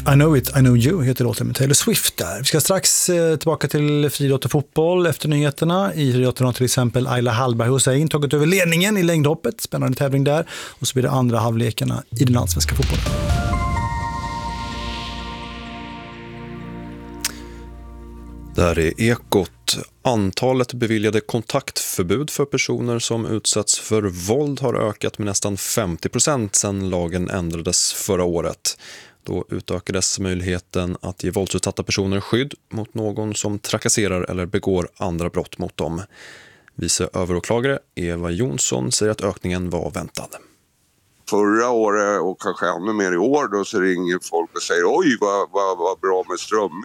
I Know It, I Know You heter låten med Taylor Swift där. Vi ska strax tillbaka till friidrott och fotboll efter nyheterna. I friidrotten har till exempel Ayla Hallberg Hussein tagit över ledningen i längdhoppet. Spännande tävling där. Och så blir det andra halvlekarna i den allsvenska fotbollen. Där är Ekot. Antalet beviljade kontaktförbud för personer som utsätts för våld har ökat med nästan 50% sedan lagen ändrades förra året. Då utökades möjligheten att ge våldsutsatta personer skydd mot någon som trakasserar eller begår andra brott mot dem. Vice överåklagare Eva Jonsson säger att ökningen var väntad. Förra året och kanske ännu mer i år då så ringer folk och säger oj vad bra med strömming.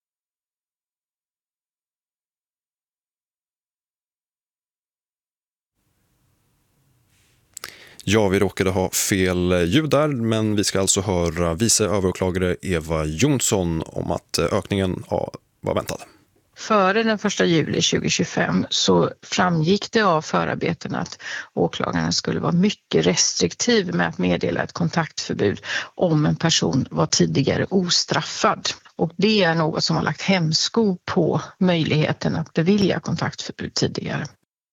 Ja, vi råkade ha fel ljud där, men vi ska alltså höra vice överåklagare Eva Jonsson om att ökningen var väntad. Före den 1 juli 2025 så framgick det av förarbetena att åklagaren skulle vara mycket restriktiv med att meddela ett kontaktförbud om en person var tidigare ostraffad. Och det är något som har lagt hämsko på möjligheten att bevilja kontaktförbud tidigare.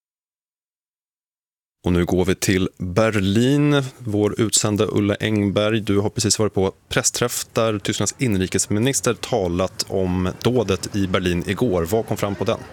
Och nu går vi till Berlin. Vår utsända Ulla Engberg, du har precis varit på pressträff där Tysklands inrikesminister talat om dådet i Berlin igår. Vad kom fram på den?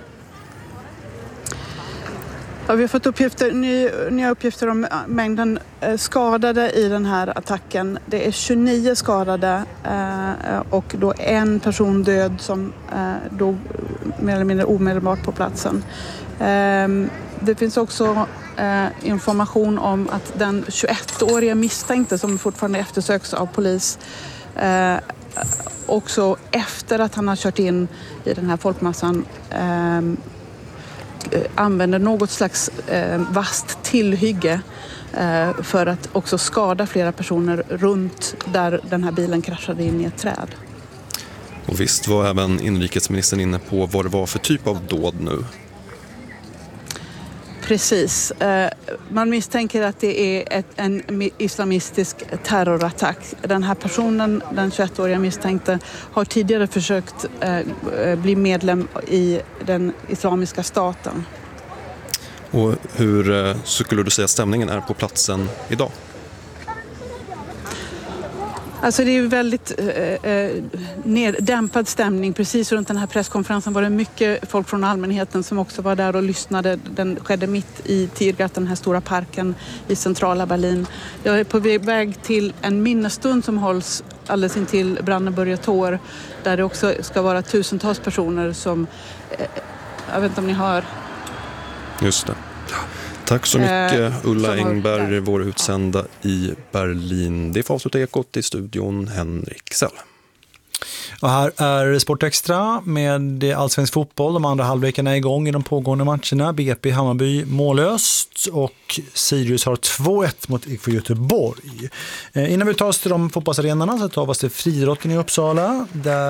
Ja, vi har fått nya uppgifter om mängden skadade i den här attacken. Det är 29 skadade och då en person död som dog mer eller mindre omedelbart på platsen. Det finns också information om att den 21-åriga misstänkte som fortfarande eftersöks av polis också efter att han har kört in i den här folkmassan använder något slags vasst tillhygge för att också skada flera personer runt där den här bilen kraschade in i ett träd. Och visst var även inrikesministern inne på vad det var för typ av dåd nu. Precis. Man misstänker att det är en islamistisk terrorattack. Den här personen, den 21-åriga misstänkte, har tidigare försökt bli medlem i den islamiska staten. Och hur skulle du säga stämningen är på platsen idag? Alltså det är ju väldigt dämpad stämning. Precis runt den här presskonferensen var det mycket folk från allmänheten som också var där och lyssnade. Den skedde mitt i Tiergarten, den här stora parken i centrala Berlin. Jag är på väg till en minnesstund som hålls alldeles intill Brandenburger Tor där det också ska vara tusentals personer som, jag vet inte om ni hör. Just det. Tack så mycket Ulla Engberg, vår utsända i Berlin. Det är Facit Ekot i studion, Henrik Sell. Och här är Sportextra med allsvensk fotboll. De andra halvlekarna är igång i de pågående matcherna. BP Hammarby mållöst och Sirius har 2-1 mot IFK Göteborg. Innan vi tar oss till de fotbollsarenorna så tar vi oss till friidrotten i Uppsala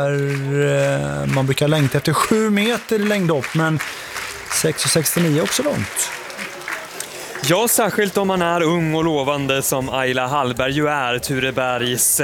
där man brukar längta efter 7 meter i längdhopp, men 6,69 är också långt. Ja, särskilt om man är ung och lovande som Ayla Hallberg ju är, Turebergs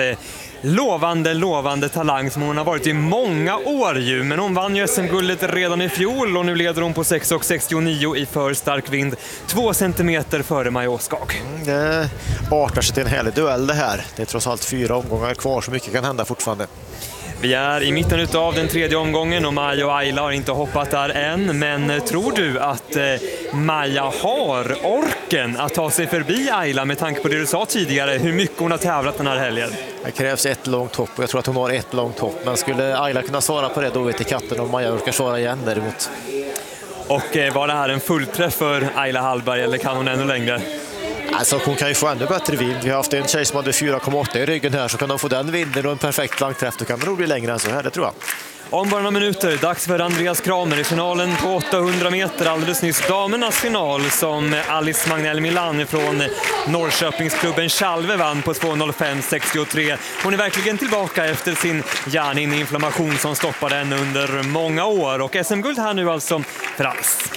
lovande talang som hon har varit i många år ju. Men hon vann ju SM-guldet redan i fjol och nu leder hon på 6,69 i för stark vind, 2 centimeter före Maja Skag. Det artar sig till en härlig duell det här. Det är trots allt 4 omgångar kvar, så mycket kan hända fortfarande. Vi är i mitten av den 3:e omgången och Maja och Ayla har inte hoppat där än. Men tror du att Maja har orken att ta sig förbi Ayla med tanke på det du sa tidigare, hur mycket hon har tävlat den här helgen? Det krävs ett långt hopp och jag tror att hon har ett långt hopp. Men skulle Ayla kunna svara på det, då vet i katten om Maja orkar svara igen däremot. Och var det här en fullträff för Ayla Hallberg eller kan hon ännu längre? Alltså hon kan ju få ännu bättre vind. Vi har haft en tjej som hade 4,8 i ryggen här, så kan de få den vinden och en perfekt långträff, då kan det nog bli längre än så här, det tror jag. Om bara några minuter, dags för Andreas Kramer i finalen på 800 meter. Alldeles nyss damernas final som Alice Magnell Milan från Norrköpingsklubben Chalve vann på 2.05.63. Hon är verkligen tillbaka efter sin hjärninflammation som stoppade henne under många år. Och SM-guld här nu alltså för Alice.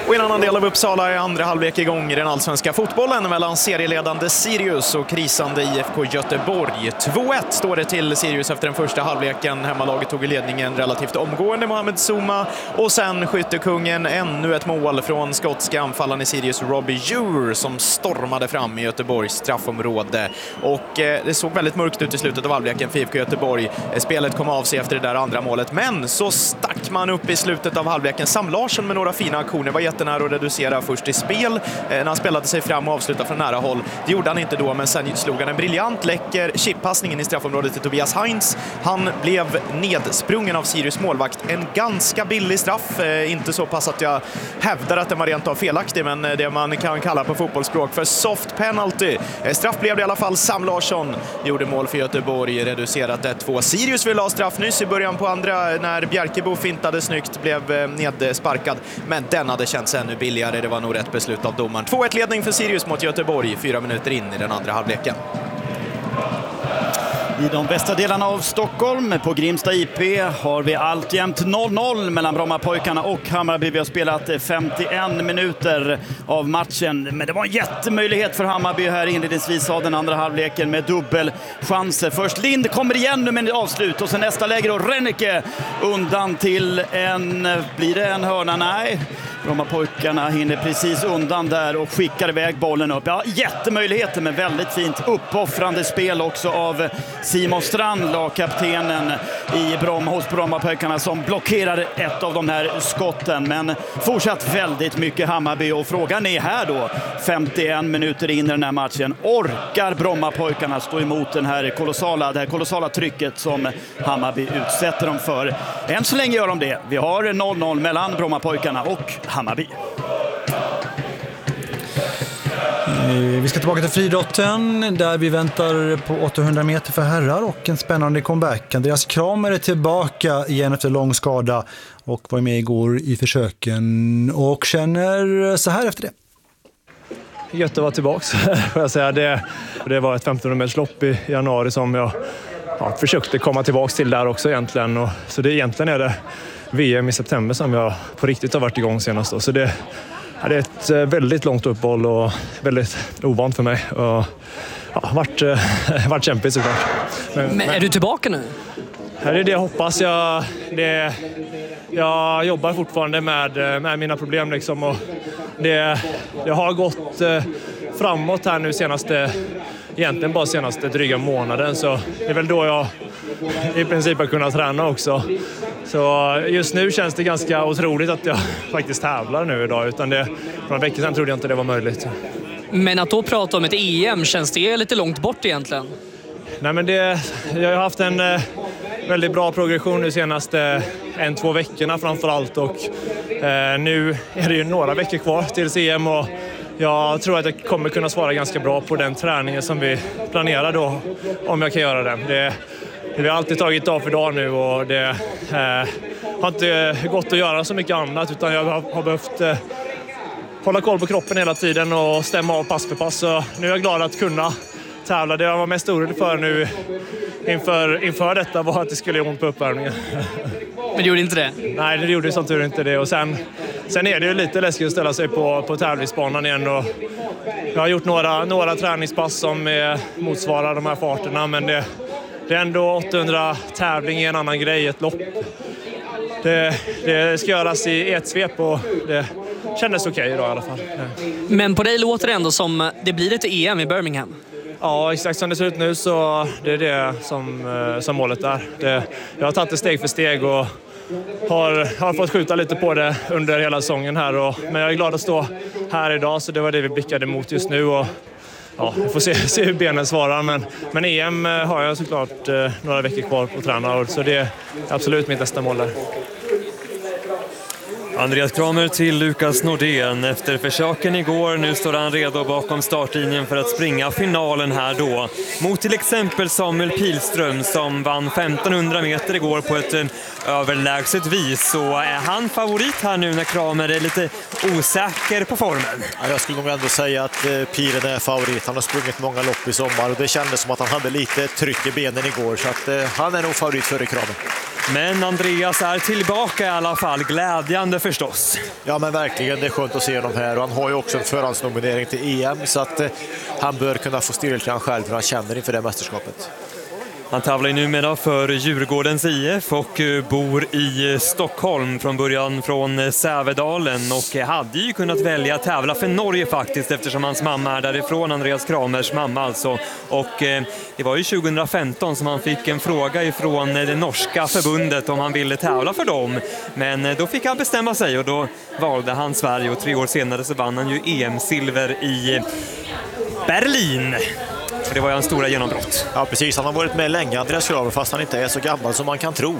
Och i en annan del av Uppsala är andra halvlek igång i den allsvenska fotbollen mellan serieledande Sirius och krisande IFK Göteborg. 2-1 står det till Sirius efter den första halvleken. Hemmalaget tog i ledningen relativt omgående, Mohamed Zuma, och sen skyttekungen ännu ett mål från skotska anfallaren i Sirius, Robbie Ure, som stormade fram i Göteborgs straffområde. Och det såg väldigt mörkt ut i slutet av halvleken för IFK Göteborg. Spelet kom av sig efter det där andra målet, men så stack man upp i slutet av halvleken. Sam Larsson med några fina aktioner var jättenära att reducera först i spel när han spelade sig fram och avslutade från nära håll. Det gjorde han inte då, men sen slog han en briljant läcker chippassningen i straffområdet till Tobias Heinz. Han blev nedsprungen av Sirius målvakt. En ganska billig straff, inte så pass att jag hävdar att den var rent av felaktig, men det man kan kalla på fotbollsspråk för soft penalty. Straff blev det i alla fall. Sam Larsson gjorde mål för Göteborg, reducerat 1-2. Sirius ville ha straff nyss i början på andra när Bjerkebo fintade snyggt, blev nedsparkad, men den hade känts ännu billigare. Det var nog rätt beslut av domaren. 2-1 ledning för Sirius mot Göteborg 4 minuter in i den andra halvleken. I de västra delarna av Stockholm på Grimsta IP har vi alltjämt 0-0 mellan Brommapojkarna och Hammarby. Vi har spelat 51 minuter av matchen, men det var en jättemöjlighet för Hammarby här inledningsvis av den andra halvleken med dubbelchanser. Först Lind kommer igen nu med avslut, och sen nästa läge och Renneke undan till blir det en hörna? Nej. Brommapojkarna hinner precis undan där och skickar iväg bollen upp. Ja, jättemöjligheter, men väldigt fint uppoffrande spel också av Simon Strand, lagkaptenen hos Brommapojkarna, som blockerar ett av de här skotten. Men fortsatt väldigt mycket Hammarby, och frågan är här då, 51 minuter in i den här matchen, orkar Brommapojkarna stå emot det här kolossala trycket som Hammarby utsätter dem för? Än så länge gör de det. Vi har 0-0 mellan Brommapojkarna och Hammarby. Vi ska tillbaka till friidrotten där vi väntar på 800 meter för herrar och en spännande comeback. Andreas Kramer är tillbaka igen efter lång skada och var med igår i försöken och känner så här efter det. Gött att vara tillbaka, får jag säga. Det var ett 1500-meterslopp i januari som jag försökte komma tillbaka till där också egentligen. Så egentligen är det VM i september som jag på riktigt har varit igång senast då. Så det är ett väldigt långt uppehåll och väldigt ovant för mig. Och varit kämpigt såklart. Men är du tillbaka nu? Det är det jag hoppas. Jag jobbar fortfarande med mina problem liksom, och det har gått framåt här nu egentligen bara senaste dryga månaden, så det är väl då jag i princip har kunnat träna också. Så just nu känns det ganska otroligt att jag faktiskt tävlar nu idag, utan för några veckor sedan trodde jag inte det var möjligt. Men att då prata om ett EM, känns det lite långt bort egentligen? Nej, men jag har haft en väldigt bra progression nu senaste 1-2 veckorna framförallt, och nu är det ju några veckor kvar till EM, och jag tror att jag kommer kunna svara ganska bra på den träningen som vi planerar då, om jag kan göra den. Vi har alltid tagit dag för dag nu, och det har inte gått att göra så mycket annat, utan jag har behövt hålla koll på kroppen hela tiden och stämma av pass för pass. Så nu är jag glad att kunna tävla. Det jag var mest orolig för nu inför detta var att det skulle göra ont på uppvärmningen. Men det gjorde inte det? Nej, det gjorde som tur inte det. Och sen är det ju lite läskigt att ställa sig på tävlingsbanan igen. Och jag har gjort några träningspass som motsvarar de här farterna, men det är ändå 800 tävling i en annan grej, ett lopp. Det ska göras i ett svep, och det kändes okej idag i alla fall. Men på dig låter det ändå som det blir ett EM i Birmingham. Ja, exakt som det ser ut nu så det är det som målet är. Jag har tagit det steg för steg och har fått skjuta lite på det under hela säsongen här. Men jag är glad att stå här idag, så det var det vi blickade mot just nu. Och vi får se hur benen svarar, men EM har jag såklart några veckor kvar på att träna, så det är absolut mitt nästa mål där. Andreas Kramer till Lukas Nordén efter försöken igår. Nu står han redo bakom startlinjen för att springa finalen här då. Mot till exempel Samuel Pilström som vann 1500 meter igår på ett överlägset vis. Så är han favorit här nu när Kramer är lite osäker på formen? Ja, jag skulle nog ändå säga att Piren är favorit. Han har sprungit många lopp i sommar och det kändes som att han hade lite tryck i benen igår. Så att han är nog favorit före Kramer. Men Andreas är tillbaka i alla fall, glädjande förstås. Ja men verkligen, det är skönt att se honom här och han har ju också en förhandsnominering till EM så att han bör kunna få styra till han själv hur han känner inför det mästerskapet. Han tävlar numera för Djurgårdens IF och bor i Stockholm, från början från Sävedalen, och hade ju kunnat välja att tävla för Norge faktiskt, eftersom hans mamma är därifrån, Andreas Kramers mamma alltså. Och det var ju 2015 som han fick en fråga ifrån det norska förbundet om han ville tävla för dem. Men då fick han bestämma sig och då valde han Sverige, och 3 år senare så vann han ju EM-silver i Berlin. För det var ju en stora genombrott. Ja precis, han har varit med länge, Andreas Kramer, fast han inte är så gammal som man kan tro.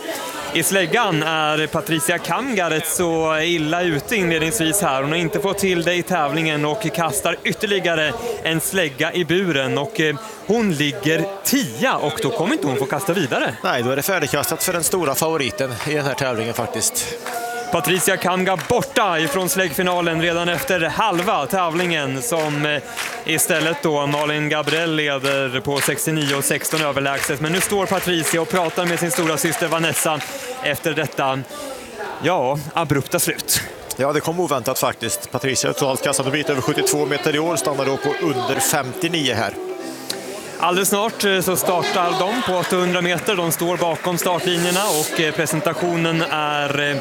I släggan är Patricia Kamgaret så illa ute inledningsvis här. Hon har inte fått till det i tävlingen och kastar ytterligare en slägga i buren. Och hon ligger 10 och då kommer inte hon få kasta vidare. Nej, då är det färdigkastat för den stora favoriten i den här tävlingen faktiskt. Patricia Kamga borta ifrån släggfinalen redan efter halva tävlingen, som istället då Malin Gabriel leder på 69,16 överlägset. Men nu står Patricia och pratar med sin stora syster Vanessa efter detta, ja, abrupta slut. Ja, det kom oväntat faktiskt. Patricia totalt kastade en bit över 72 meter i år, stannar då på under 59 här. Alldeles snart så startar de på 800 meter. De står bakom startlinjerna och presentationen är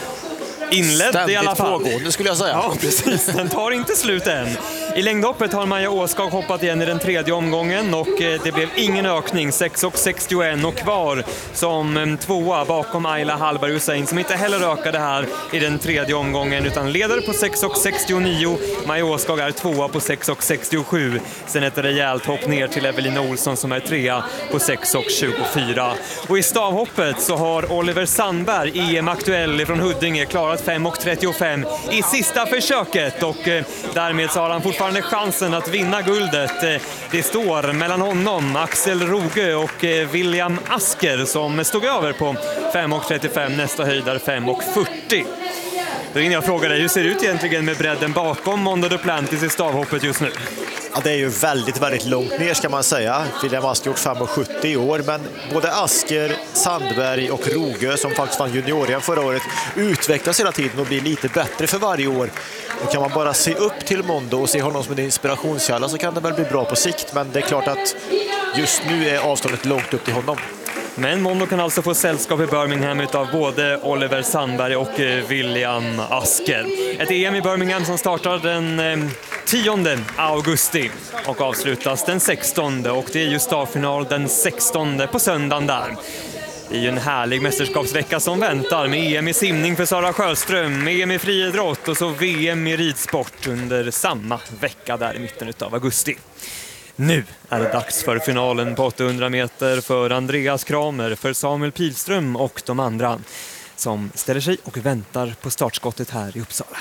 inledd ständigt i alla fall. Pågående skulle jag säga. Ja, precis. Den tar inte slut än. I längdhoppet har Maja Åskog hoppat igen i den 3:e omgången och det blev ingen ökning. 6,61 och kvar som tvåa bakom Ayla Hallberg Hussein, som inte heller ökade här i den 3:e omgången utan leder på 6,69. Maja Åskog är tvåa på 6,67. Sen ett rejält hopp ner till Evelina Olsson som är trea på 6,24. Och i stavhoppet så har Oliver Sandberg, EM-aktuell från Huddinge, klarat 5,35 i sista försöket och därmed så har han fortfarande chansen att vinna guldet. Det står mellan honom, Axel Roge och William Asker som stod över på 5,35, nästa höjdare 5,40. Då vill jag fråga dig, hur ser det ut egentligen med bredden bakom Mondo Duplantis i stavhoppet just nu? Ja, det är ju väldigt, väldigt långt ner ska man säga. William Asker gjort 5,70 i år, men både Asker, Sandberg och Roge, som faktiskt vann juniorien förra året, utvecklas hela tiden och blir lite bättre för varje år. Och kan man bara se upp till Mondo och se honom som en inspirationskälla så kan det väl bli bra på sikt, men det är klart att just nu är avståndet långt upp till honom. Men Mondo kan alltså få sällskap i Birmingham av både Oliver Sandberg och William Asker. Ett EM i Birmingham som startar den 10 augusti och avslutas den 16, och det är ju startfinal den 16 på söndagen där. Det är ju en härlig mästerskapsvecka som väntar med EM i simning för Sara Sjöström, EM i friidrott och så VM i ridsport under samma vecka där i mitten av augusti. Nu är det dags för finalen på 800 meter för Andreas Kramer, för Samuel Pilström och de andra som ställer sig och väntar på startskottet här i Uppsala.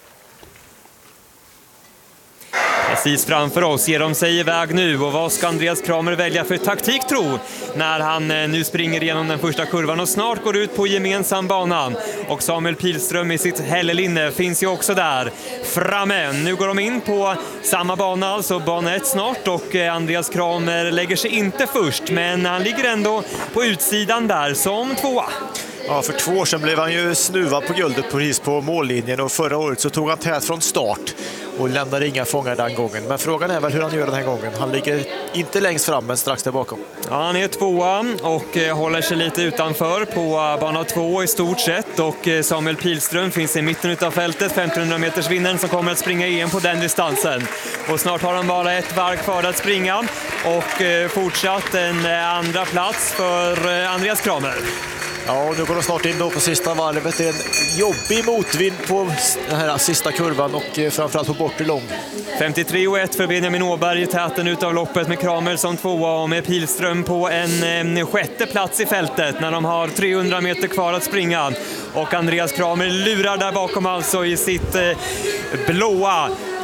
Precis framför oss ger de sig iväg nu, och vad ska Andreas Kramer välja för taktik tro när han nu springer igenom den första kurvan och snart går ut på gemensam bana. Och Samuel Pilström i sitt hellelinne finns ju också där framme. Nu går de in på samma bana, alltså bana 1 snart, och Andreas Kramer lägger sig inte först, men han ligger ändå på utsidan där som tvåa. Ja, för 2 år sedan blev han ju snuvad på guldet precis på mållinjen, och förra året så tog han tät från start och lämnade inga fångar den gången. Men frågan är väl hur han gör den här gången. Han ligger inte längst fram men strax där bakom. Ja, han är tvåa och håller sig lite utanför på bana 2 i stort sett. Och Samuel Pilström finns i mitten av fältet, 1500 meters vinnaren som kommer att springa EM på den distansen. Och snart har han bara ett varv kvar att springa och fortsatt en andra plats för Andreas Kramer. Ja, och nu går de snart in då på sista varvet. Det är en jobbig motvind på den här sista kurvan och framförallt på bortre lång. 53,1 för Benjamin Åberg i täten utav loppet med Kramer som tvåa och med Pilström på en sjätte plats i fältet när de har 300 meter kvar att springa. Och Andreas Kramer lurar där bakom alltså i sitt blåa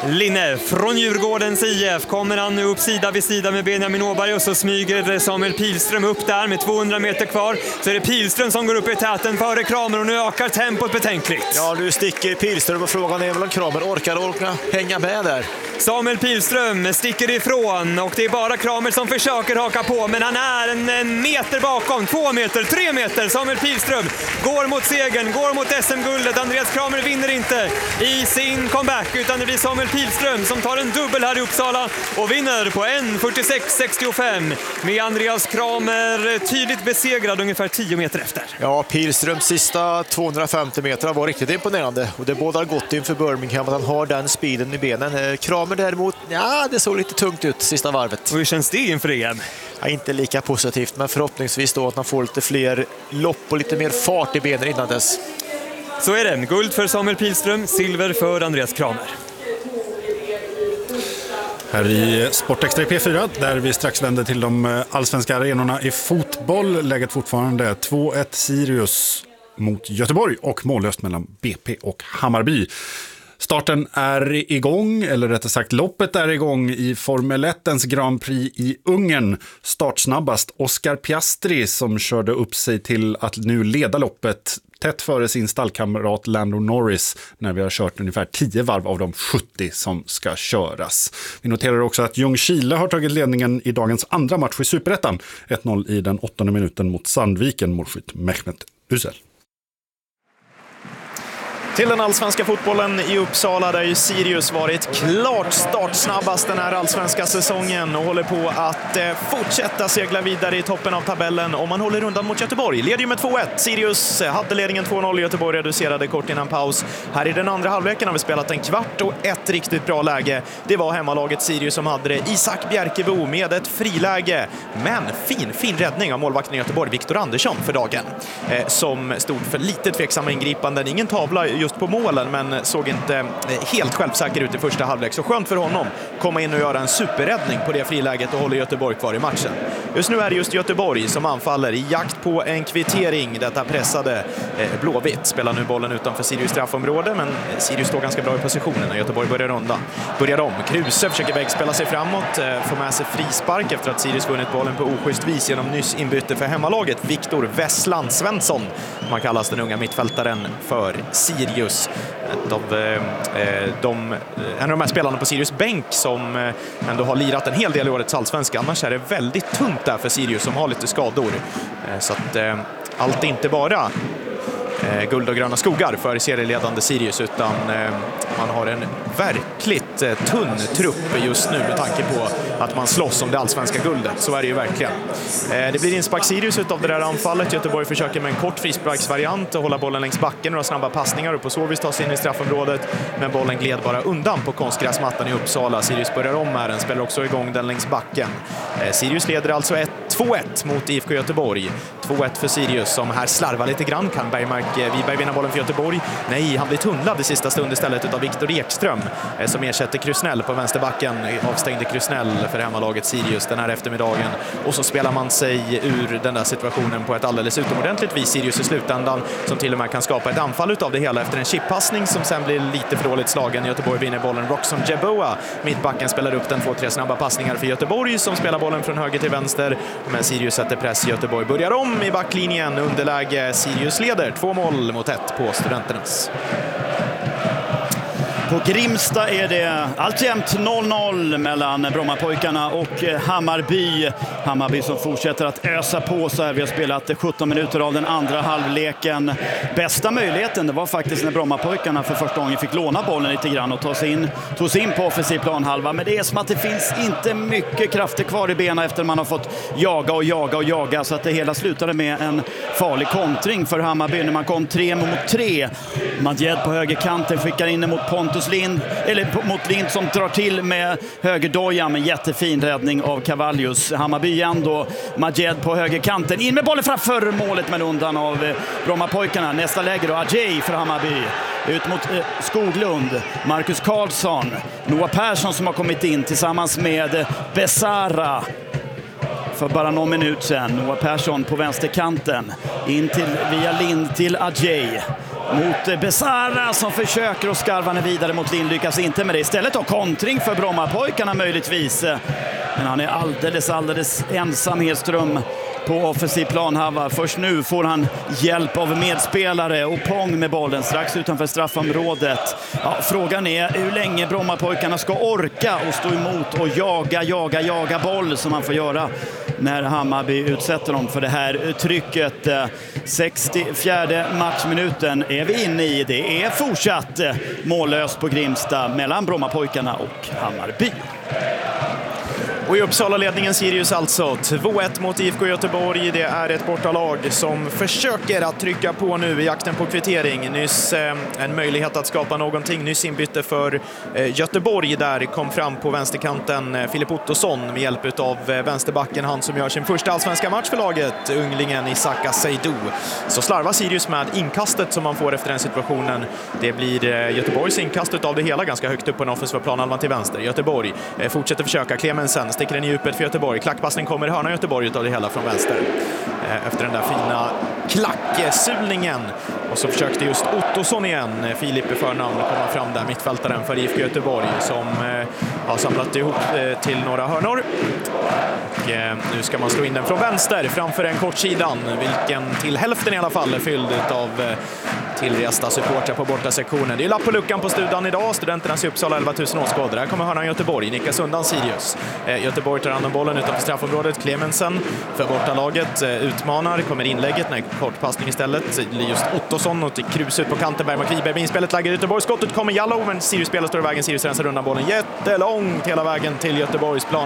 Linne från Djurgårdens IF. Kommer han nu upp sida vid sida med Benjamin Åberg och så smyger Samuel Pilström upp där med 200 meter kvar. Så är det Pilström som går upp i täten före Kramer och nu ökar tempot betänkligt. Ja, nu sticker Pilström och frågan är väl om Kramer orkar hänga med där. Samuel Pilström sticker ifrån och det är bara Kramer som försöker haka på, men han är en meter bakom, 2 meter, 3 meter. Samuel Pilström går mot segern, går mot SM-guldet. Andreas Kramer vinner inte i sin comeback, utan det blir Samuel Pilström som tar en dubbel här i Uppsala och vinner på 1:46,65 med Andreas Kramer tydligt besegrad ungefär 10 meter efter. Ja, Pilströms sista 250 meter var riktigt imponerande och det bådar gott inför Birmingham att han har den speeden i benen. Kramer däremot, ja, det såg lite tungt ut sista varvet. Och hur känns det inför EM? Ja, inte lika positivt, men förhoppningsvis då att man får lite fler lopp och lite mer fart i benen innan dess. Så är det. Guld för Samuel Pilström, silver för Andreas Kramer. Här i Sportextra i P4 där vi strax vänder till de allsvenska arenorna i fotboll. Läget fortfarande 2-1 Sirius mot Göteborg och mållöst mellan BP och Hammarby. Starten är igång, eller rättare sagt loppet är igång i Formel 1:s Grand Prix i Ungern. Startsnabbast Oscar Piastri som körde upp sig till att nu leda loppet tätt före sin stallkamrat Lando Norris när vi har kört ungefär 10 varv av de 70 som ska köras. Vi noterar också att Ljungskile har tagit ledningen i dagens andra match i Superettan. 1-0 i den 8:e minuten mot Sandviken, målskytt Mehmet Uzel. Till den allsvenska fotbollen i Uppsala där ju Sirius varit klart startsnabbast den här allsvenska säsongen och håller på att fortsätta segla vidare i toppen av tabellen om man håller undan mot Göteborg. Leder ju med 2-1. Sirius hade ledningen 2-0, Göteborg reducerade kort innan paus. Här i den andra halvleken har vi spelat en kvart och ett riktigt bra läge. Det var hemmalaget Sirius som hade det. Isak Bjerkebo med ett friläge. Men fin räddning av målvakten i Göteborg, Viktor Andersson för dagen. Som stod för lite tveksamma ingripanden. Ingen tavla just på målen, men såg inte helt självsäker ut i första halvlek. Så skönt för honom komma in och göra en superräddning på det friläget och håller Göteborg kvar i matchen. Just nu är det just Göteborg som anfaller i jakt på en kvittering. Detta pressade Blåvitt spelar nu bollen utanför Sirius straffområde, men Sirius står ganska bra i positionen när Göteborg börjar om. Kruse försöker vägspela sig framåt, får med sig frispark efter att Sirius vunnit bollen på oschysst vis genom nyss inbyte för hemmalaget Viktor Vessland Svensson. Man kallas den unga mittfältaren för Sirius. En av de här spelarna på Sirius bänk som ändå har lirat en hel del i årets allsvenska. Annars är det väldigt tungt där för Sirius som har lite skador. Så att allt är inte bara guld och gröna skogar för serieledande Sirius, utan man har en verkligt tunn trupp just nu med tanke på att man slåss om det allsvenska guldet. Så är det ju verkligen. Det blir inspark Sirius utav det där anfallet. Göteborg försöker med en kort frisparksvariant och hålla bollen längs backen, några snabba passningar och på så vis ta sig in i straffområdet, men bollen gled bara undan på konstgräsmattan i Uppsala. Sirius börjar om här, den spelar också igång den längs backen. Sirius leder alltså 2-1 mot IFK Göteborg. 2-1 för Sirius som här slarvar lite grann. Kan Wiberg vinna bollen för Göteborg? Nej, han blir tunnlad i sista stund istället av Viktor Ekström som ersätter Krusnell på vänsterbacken. Avstängde Krusnell för hemmalaget Sirius den här eftermiddagen. Och så spelar man sig ur den där situationen på ett alldeles utomordentligt vis Sirius i slutändan, som till och med kan skapa ett anfall utav det hela efter en chippassning som sen blir lite för dåligt slagen. Göteborg vinner bollen. Roxon Jeboa, mittbacken, spelar upp den 2-3 snabba passningar för Göteborg som spelar bollen från höger till vänster. Men Sirius sätter press. Göteborg börjar om i backlinjen. Underläge. Sirius leder 2-0 mot 1 på Studenternas. På Grimsta är det alltjämt 0-0 mellan Brommapojkarna och Hammarby. Hammarby som fortsätter att ösa på så här. Vi har spelat 17 minuter av den andra halvleken. Bästa möjligheten det var faktiskt när Brommapojkarna för första gången fick låna bollen lite grann och tog sig in på offensiv planhalva. Men det är som att det finns inte mycket krafter kvar i benen efter man har fått jaga så att det hela slutade med en farlig kontring för Hammarby när man kom 3 mot 3. Madjed på högerkanten skickar in mot Pontus Lind, eller mot Lind som drar till med högerdoja med jättefin räddning av Cavallius. Hammarby igen då, Madjed på högerkanten, in med bollen framför målet men undan av Brommapojkarna. Nästa läge då, Ajay för Hammarby. Ut mot Skoglund, Marcus Karlsson, Noah Persson som har kommit in tillsammans med Besara för bara någon minut sedan. Noah Persson på vänsterkanten in till via Lind till Ajay. mot Besara som försöker och skarvar vidare mot Lind, lyckas inte med det. Istället då kontring för Brommapojkarna möjligtvis. Men han är alldeles ensam Hedström på offensiv planhalva. Först nu får han hjälp av medspelare och Pong med bollen strax utanför straffområdet. Ja, frågan är hur länge Brommapojkarna ska orka och stå emot och jaga boll som man får göra när Hammarby utsätter dem för det här trycket. 64 matchminuten är vi inne i. Det är fortsatt mållöst på Grimsta mellan Brommapojkarna och Hammarby. Och i Uppsala-ledningen Sirius alltså 2-1 mot IFK Göteborg. Det är ett bortalag som försöker att trycka på nu i jakten på kvittering. Nyss en möjlighet att skapa någonting. Nyss inbytte för Göteborg där kom fram på vänsterkanten Filip Ottosson med hjälp av vänsterbacken, han som gör sin första allsvenska match för laget, unglingen Isaka Seydou. Så slarvar Sirius med inkastet som man får efter den situationen. Det blir Göteborgs inkast av det hela ganska högt upp på en offensiv planhalvan till vänster. Göteborg fortsätter försöka. Clemensen sticker den i djupet för Göteborg. Klackpassning kommer hörna Göteborg av det hela från vänster. Efter den där fina klacksulningen. Och så försökte just Ottosson igen, Filip i förnamn, komma fram där, mittfältaren för IFK Göteborg som har samlat ihop till några hörnor. Och nu ska man slå in den från vänster framför en kortsidan, vilken till hälften i alla fall är fylld av tillresta supportrar på borta sektionen. Det är lapp på luckan på studan idag. Studenternas i Uppsala 11 000 åskådare. Här kommer hörnan Göteborg. Nickas undan Sirius. Göteborg tar hand om bollen utanför straffområdet. Clemensen för bortalaget utmanar. Kommer inlägget. Nej, kortpassning istället. Just Ottosson och till krus ut på kanten. Bergman Kviberg med inspelet. Lägger Göteborg. Skottet kommer Jallow, men Sirius spelar står i vägen. Sirius rensar undan bollen jättelångt hela vägen till Göteborgs plan.